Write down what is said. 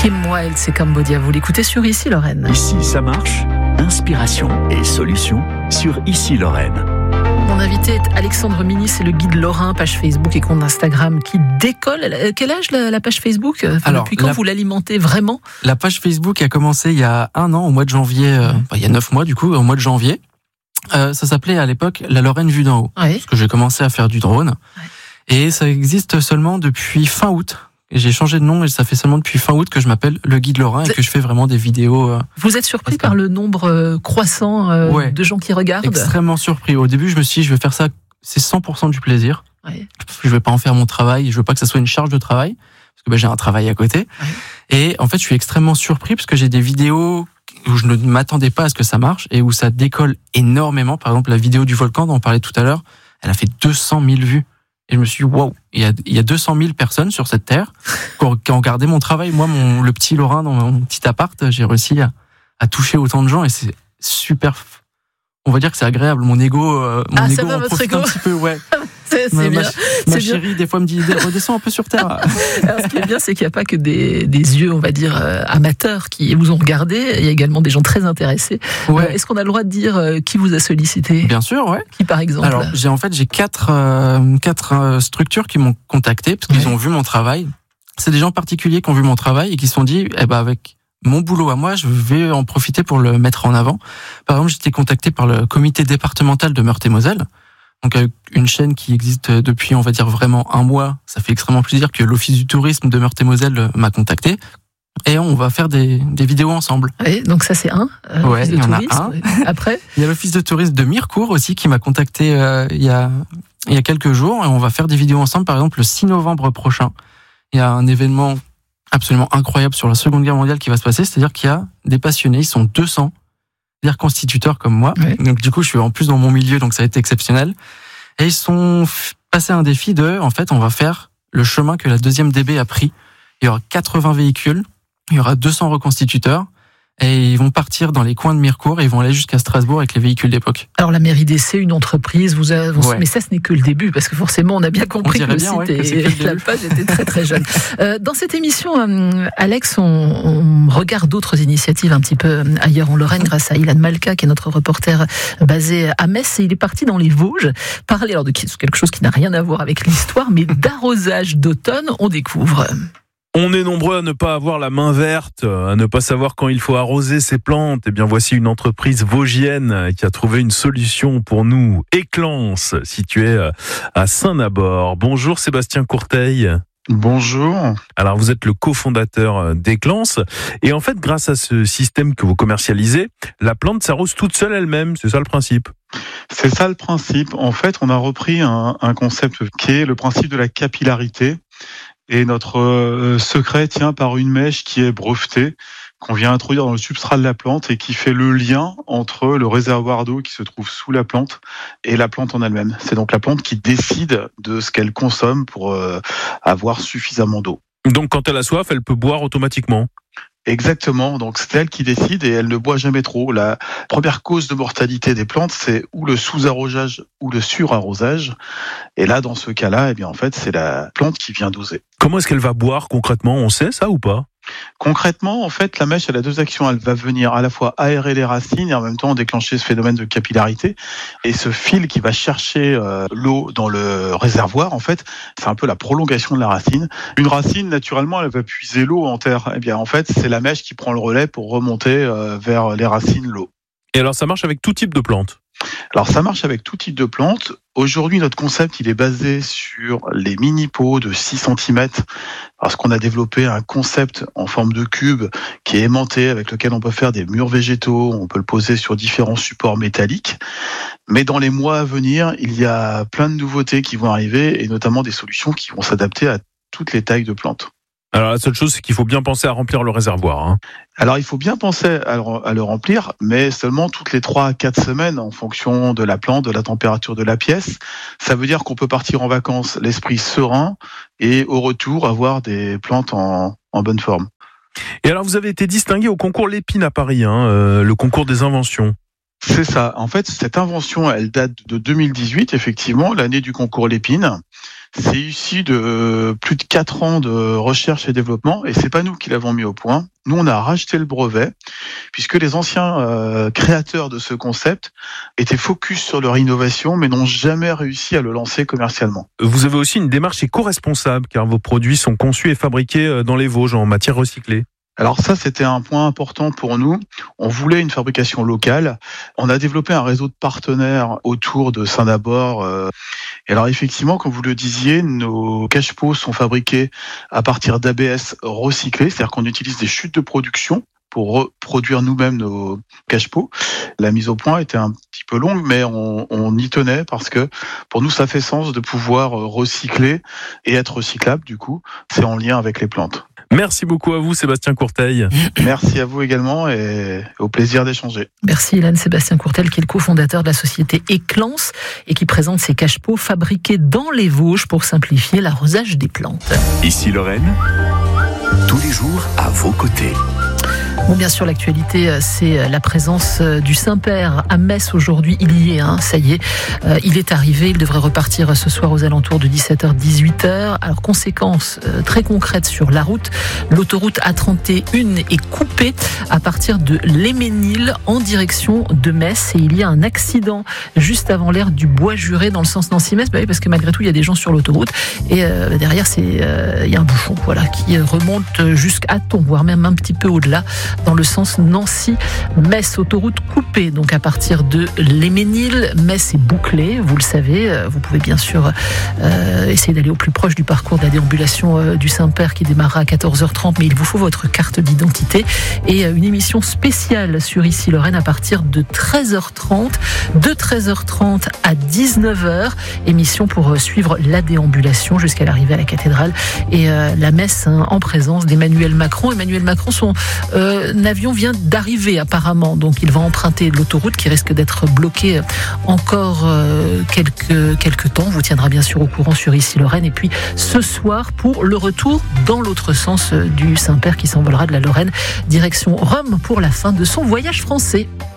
Kim Wilde, c'est Cambodia. Vous l'écoutez sur Ici Lorraine. Ici, ça marche. Inspiration et solutions sur Ici Lorraine. Mon invité est Alexandre Mini, c'est le guide lorrain, page Facebook et compte Instagram qui décolle. Quel âge la page Facebook ? Alors, depuis quand vous l'alimentez vraiment ? La page Facebook a commencé il y a 1 an, au mois de janvier, il y a 9 mois du coup, au mois de janvier. Ça s'appelait à l'époque La Lorraine vue d'en haut, parce que j'ai commencé à faire du drone. Ouais. Et ça existe seulement depuis fin août. Et j'ai changé de nom et ça fait seulement depuis fin août que je m'appelle le guide lorrain et que je fais vraiment des vidéos. Vous êtes surpris par le nombre croissant de gens qui regardent ? Extrêmement surpris. Au début, je me suis dit, je vais faire ça, c'est 100% du plaisir. Ouais. Je vais pas en faire mon travail, je veux pas que ça soit une charge de travail, parce que j'ai un travail à côté. Ouais. Et en fait, je suis extrêmement surpris parce que j'ai des vidéos où je ne m'attendais pas à ce que ça marche et où ça décolle énormément. Par exemple, la vidéo du volcan dont on parlait tout à l'heure, elle a fait 200 000 vues. Et je me suis dit, waouh, il y a 200 000 personnes sur cette terre qui ont regardé mon travail. Moi, le petit Lorrain dans mon petit appart, j'ai réussi à toucher autant de gens et c'est super. On va dire que c'est agréable. Mon ego en profite un petit peu, ouais. C'est bien. Ma chérie, des fois, me dit, redescends un peu sur terre. Alors, ce qui est bien, c'est qu'il n'y a pas que des yeux, on va dire, amateurs qui vous ont regardé. Il y a également des gens très intéressés. Ouais. Est-ce qu'on a le droit de dire qui vous a sollicité ? Bien sûr, ouais. Qui, par exemple ? Alors, j'ai 4 structures qui m'ont contacté parce qu'ils ont vu mon travail. C'est des gens particuliers qui ont vu mon travail et qui se sont dit, avec mon boulot à moi, je vais en profiter pour le mettre en avant. Par exemple, j'ai été contacté par le comité départemental de Meurthe-et-Moselle. Donc, une chaîne qui existe depuis, on va dire, vraiment 1 mois. Ça fait extrêmement plaisir que l'Office du tourisme de Meurthe-et-Moselle m'a contacté. Et on va faire des vidéos ensemble. Oui, donc ça, c'est un. Ouais, il y en a un. Après, il y a l'Office de tourisme de Mirecourt aussi qui m'a contacté il y a quelques jours. Et on va faire des vidéos ensemble. Par exemple, le 6 novembre prochain, il y a un événement absolument incroyable sur la Seconde Guerre mondiale qui va se passer. C'est-à-dire qu'il y a des passionnés, ils sont 200. Constituteurs comme moi. Oui. Donc du coup, je suis en plus dans mon milieu, donc ça a été exceptionnel. Et ils sont passés un défi en fait, on va faire le chemin que la 2e DB a pris. Il y aura 80 véhicules, il y aura 200 reconstituteurs. Et ils vont partir dans les coins de Mirecourt et ils vont aller jusqu'à Strasbourg avec les véhicules d'époque. Alors la mairie d'Essé, une entreprise, mais ça ce n'est que le début, parce que forcément on a bien compris que le site et la page étaient très très jeunes. Dans cette émission, Alex, on regarde d'autres initiatives un petit peu ailleurs en Lorraine grâce à Ilan Malka, qui est notre reporter basé à Metz, et il est parti dans les Vosges parler de quelque chose qui n'a rien à voir avec l'histoire, mais d'arrosage d'automne. On découvre. On est nombreux à ne pas avoir la main verte, à ne pas savoir quand il faut arroser ses plantes. Eh bien, voici une entreprise vosgienne qui a trouvé une solution pour nous. Éclance, située à Saint-Nabord. Bonjour Sébastien Courteil. Bonjour. Alors, vous êtes le cofondateur d'Éclance. Et en fait, grâce à ce système que vous commercialisez, la plante s'arrose toute seule elle-même. C'est ça le principe ? C'est ça le principe. En fait, on a repris un concept qui est le principe de la capillarité. Et notre secret tient par une mèche qui est brevetée, qu'on vient introduire dans le substrat de la plante et qui fait le lien entre le réservoir d'eau qui se trouve sous la plante et la plante en elle-même. C'est donc la plante qui décide de ce qu'elle consomme pour avoir suffisamment d'eau. Donc quand elle a soif, elle peut boire automatiquement ? Exactement, donc c'est elle qui décide et elle ne boit jamais trop. La première cause de mortalité des plantes, c'est ou le sous-arrosage ou le surarrosage. Et là, dans ce cas-là, eh bien en fait, c'est la plante qui vient doser. Comment est-ce qu'elle va boire concrètement ? On sait ça ou pas ? Concrètement, en fait, la mèche, elle a 2 actions. Elle va venir à la fois aérer les racines et en même temps déclencher ce phénomène de capillarité. Et ce fil qui va chercher l'eau dans le réservoir, en fait, c'est un peu la prolongation de la racine. Une racine, naturellement, elle va puiser l'eau en terre. Eh bien, en fait, c'est la mèche qui prend le relais pour remonter vers les racines l'eau. Et alors, ça marche avec tout type de plantes ? Alors, ça marche avec tout type de plantes. Aujourd'hui, notre concept, il est basé sur les mini-pots de 6 cm, parce qu'on a développé un concept en forme de cube qui est aimanté, avec lequel on peut faire des murs végétaux, on peut le poser sur différents supports métalliques. Mais dans les mois à venir, il y a plein de nouveautés qui vont arriver, et notamment des solutions qui vont s'adapter à toutes les tailles de plantes. Alors la seule chose, c'est qu'il faut bien penser à remplir le réservoir. Alors il faut bien penser à le remplir, mais seulement toutes les 3 à 4 semaines en fonction de la plante, de la température de la pièce. Ça veut dire qu'on peut partir en vacances l'esprit serein et au retour avoir des plantes en bonne forme. Et alors vous avez été distingué au concours Lépine à Paris, le concours des inventions. C'est ça. En fait, cette invention, elle date de 2018, effectivement, l'année du concours Lépine. c'est issu de plus de 4 ans de recherche et développement, et c'est pas nous qui l'avons mis au point. Nous, on a racheté le brevet, puisque les anciens créateurs de ce concept étaient focus sur leur innovation, mais n'ont jamais réussi à le lancer commercialement. Vous avez aussi une démarche éco-responsable, car vos produits sont conçus et fabriqués dans les Vosges en matière recyclée. Alors ça, c'était un point important pour nous. On voulait une fabrication locale. On a développé un réseau de partenaires autour de Saint-Dabord. Et alors effectivement, comme vous le disiez, nos cache-pots sont fabriqués à partir d'ABS recyclés, c'est-à-dire qu'on utilise des chutes de production pour reproduire nous-mêmes nos cache-pots. La mise au point était un petit peu longue, mais on y tenait parce que pour nous, ça fait sens de pouvoir recycler et être recyclable. Du coup, c'est en lien avec les plantes. Merci beaucoup à vous, Sébastien Courteil. Merci à vous également et au plaisir d'échanger. Merci Ilan Sébastien Courteil, qui est le cofondateur de la société Éclance et qui présente ses cache-pots fabriqués dans les Vosges pour simplifier l'arrosage des plantes. Ici Lorraine, tous les jours à vos côtés. Bon, bien sûr, l'actualité, c'est la présence du Saint-Père à Metz aujourd'hui. Il y est, ça y est, il est arrivé. Il devrait repartir ce soir aux alentours de 17h-18h. Alors, conséquence très concrète sur la route, l'autoroute A31 est coupée à partir de Léménil en direction de Metz. Et il y a un accident juste avant l'aire du Bois-Juré dans le sens Nancy-Metz. Bah oui, parce que malgré tout, il y a des gens sur l'autoroute. Et derrière, il y a un bouchon qui remonte jusqu'à Thon, voire même un petit peu au-delà, dans le sens Nancy-Metz, autoroute coupée. Donc à partir de Léménil, Metz est bouclé, vous le savez. Vous pouvez bien sûr essayer d'aller au plus proche du parcours de la déambulation du Saint-Père qui démarrera à 14h30, mais il vous faut votre carte d'identité et une émission spéciale sur Ici Lorraine à partir de 13h30, de 13h30 à 19h, émission pour suivre la déambulation jusqu'à l'arrivée à la cathédrale et la messe en présence d'Emmanuel Macron. Emmanuel Macron, son avion vient d'arriver apparemment, donc il va emprunter l'autoroute qui risque d'être bloquée encore quelques temps. On vous tiendra bien sûr au courant sur Ici Lorraine. Et puis ce soir pour le retour dans l'autre sens du Saint-Père qui s'envolera de la Lorraine direction Rome pour la fin de son voyage français.